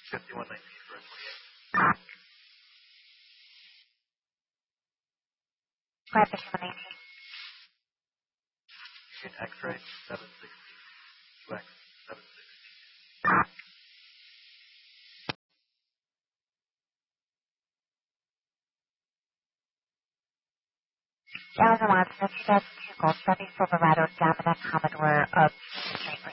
5119 for a 5119. 28. X-ray 760. UX 760. That was a lot. So 2002 Gold 70 Silverado Dominant Commodore of